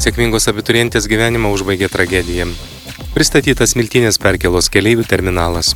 Sėkmingos abiturientės gyvenimą užbaigė tragedija. Pristatytas Smiltynės Perkėlos keleivių terminalas.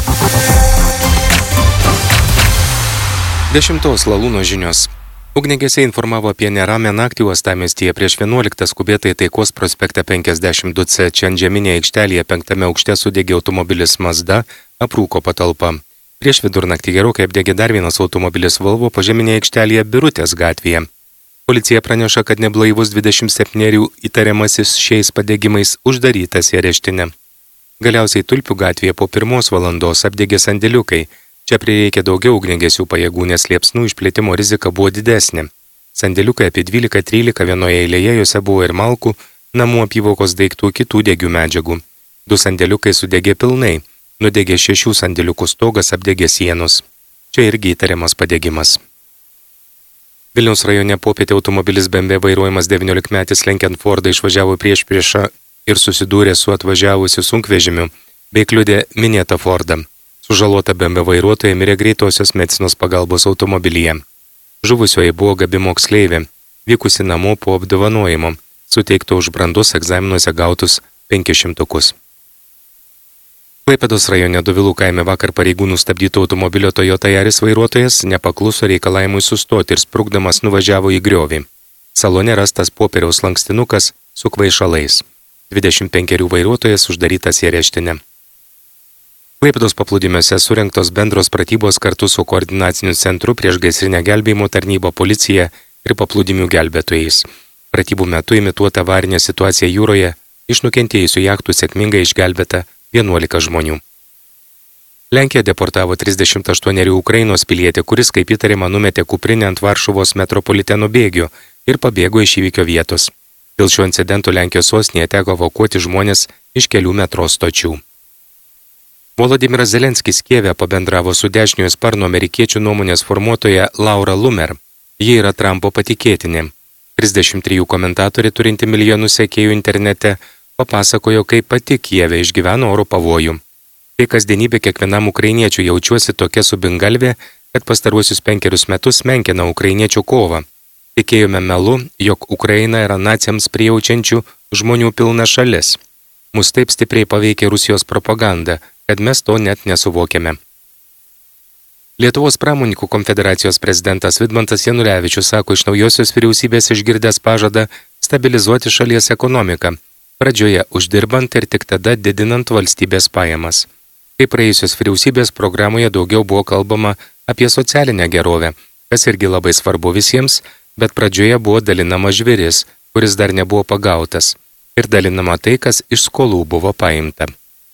10 Lalūno žinios. Ugniagesiai informavo apie neramią naktį uostamiestyje prieš 11 skubėtai Taikos prospekte 52C. Čia antžeminėje aikštelėje 5 aukšte sudegė automobilis Mazda, aprūko patalpa. Prieš vidurnaktį gerokai apdegė dar vienas automobilis Volvo požeminėje aikštelėje Birutės gatvėje. Policija praneša, kad neblaivus 27 įtariamasis šiais padegimais uždarytas į areštinę. Galiausiai Tulpių gatvėje po 1 valandos apdegė sandėliukai. Čia prireikė daugiau ugniagesių pajėgų, nes liepsnų išplėtimo rizika buvo didesnė. Sandėliukai apie 12-13 vienoje eilėje, juose buvo ir malkų, namų apyvokos daiktų, kitų degių medžiagų. 2 sandėliukai sudegė pilnai, nudegė 6 sandėliukų stogas, apdegė sienos. Čia irgi įtariamas padegimas. Vilniaus rajone popietę automobilis BMW vairuojamas 19-metis lenkiant Fordą išvažiavo priešpriešą ir susidūrė su atvažiavusiu sunkvežimiu, bei kliudė minėtą Fordą. Sužalota BMW vairuotoja mirė greitosios medicinos pagalbos automobilyje. Žuvusioji buvo gabi moksleivė, vykusi namo po apdovanojimo, suteikto už brandos egzaminuose gautus 500. Klaipėdos rajone Dovilų kaime vakar pareigūnų stabdyto automobilio Toyota Yaris vairuotojas nepakluso reikalavimui sustoti ir sprukdamas nuvažiavo į griovį. Salone rastas popieriaus lankstinukas su kvaišalais. 25 vairuotojas uždarytas į areštinę. Klaipėdos paplūdimiuose surengtos bendros pratybos kartu su koordinaciniu centru priešgaisrinę gelbėjimo tarnybą, policija ir paplūdimių gelbėtojais. Pratybų metu imituota avarinė situacija jūroje, iš nukentėjusių jachtų sėkmingai išgelbėta 11 žmonių. Lenkija deportavo 38 Ukrainos pilietį, kuris kaip įtariama numetė kuprinę ant Varšuvos metropoliteno bėgių ir pabėgo iš įvykio vietos. Dėl šio incidento Lenkijos sostinėje teko evakuoti žmonės iš kelių metro stočių. Volodymyras Zelenskis Kijeve pabendravo su dešiniojo sparno amerikiečių nuomonės formuotoja Laura Loomer. Ji yra Trumpo patikėtinė. 33 komentatoriai turinti milijonų sekėjų internete papasakojo, kaip pati Kijeve išgyveno oro pavojų. Tai kasdienybė kiekvienam ukrainiečiui, jaučiuosi tokia subingalvė, kad pastaruosius 5 metus menkina ukrainiečių kovą. Tikėjome melu, jog Ukraina yra naciams prijaučiančių žmonių pilna šalis. Mus taip stipriai paveikė Rusijos propaganda, kad mes to net nesuvokėme. Lietuvos pramonininkų konfederacijos prezidentas Vidmantas Janulevičius sako iš naujosios vyriausybės išgirdęs pažadą stabilizuoti šalies ekonomiką, pradžioje uždirbant ir tik tada didinant valstybės pajamas. Kaip praėjusios vyriausybės programoje daugiau buvo kalbama apie socialinę gerovę, kas irgi labai svarbu visiems, bet pradžioje buvo dalinama žvėris, kuris dar nebuvo pagautas, ir dalinama tai, kas iš skolų buvo paimta.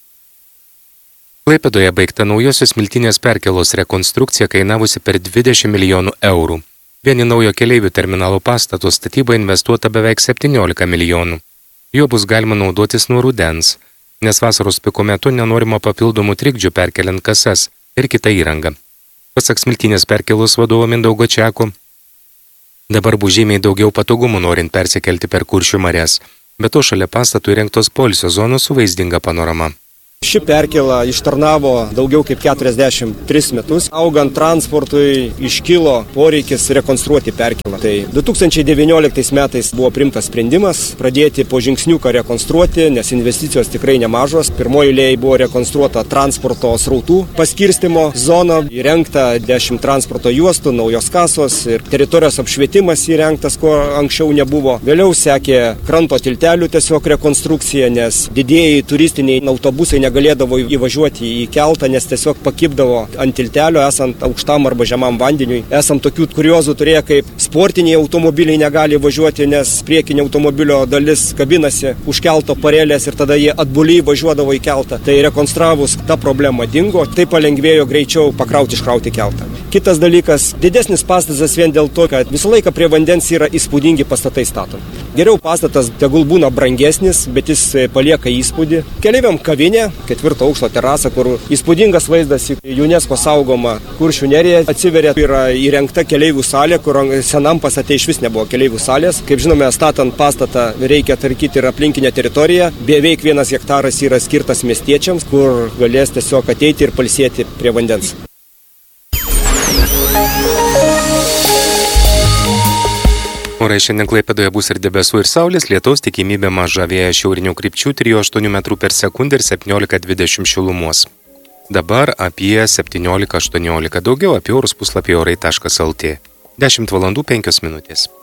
Klaipėdoje baigta naujosios Smiltynės Perkėlos rekonstrukcija kainavusi per 20 milijonų eurų. Vieni naujo keleivių terminalo pastato statyba investuota beveik 17 milijonų. Jo bus galima naudotis nuo rudens, nes vasaros piko metu nenorima papildomų trikdžių perkeliant kasas ir kitą įrangą. Pasak Smiltynės Perkėlos vadovo Mindaugo Čeko, dabar bus žymiai daugiau patogumų norint persikelti per Kuršių marias, bet to šalia pastatų įrengtos poilsio zonos su vaizdinga panorama. Ši perkėla ištarnavo daugiau kaip 43 metus. Augant transportui iškilo poreikis rekonstruoti perkėlą. Tai 2019 metais buvo priimtas sprendimas pradėti po žingsniuką rekonstruoti, nes investicijos tikrai nemažos. Pirmoji eilėje buvo rekonstruota transporto srautų paskirstimo zona, įrengta 10 transporto juostų, naujos kasos ir teritorijos apšvietimas įrengtas, ko anksčiau nebuvo. Vėliau sekė kranto tiltelių tiesiog rekonstrukcija, nes didieji turistiniai autobusai negalėdavo įvažiuoti į keltą, nes tiesiog pakibdavo ant tiltelio, esant aukštam arba žemam vandeniui. Esam tokių kuriozų turėję, kaip sportiniai automobiliai negali važiuoti, nes priekinė automobilio dalis kabinasi už kelto parelės ir tada jie atbuliai važiuodavo į keltą. Tai rekonstravus ta problema dingo, tai palengvėjo greičiau pakrauti iškrauti keltą. Kitas dalykas, didesnis pastatas vien dėl to, kad visą laiką prie vandens yra įspūdingi pastatai statomi. Geriau pastatas tegul būna brangesnis, bet jis palieka įspūdį. Keleiviam kavinė, 4 aukšto terasa, kur įspūdingas vaizdas į UNESCO saugomą Kuršių neriją atsiveria, yra įrengta keleivių salė, kur senam pastate išvis nebuvo keleivių salės. Kaip žinome, statant pastatą reikia tvarkyti ir aplinkinę teritoriją. Beveik 1 hektaras yra skirtas miestiečiams, kur galės tiesiog ateiti ir pailsėti prie vandens. Orai šiandien Klaipėdoje bus ir debesų, ir saulės, lietaus tikimybė maža, vėjas šiaurinių krypčių 3,8 metrų per sekundę ir 17-20 šilumos. Dabar apie 17-18, daugiau apie orus puslapyje orai.lt. 10 valandų 5 minutės.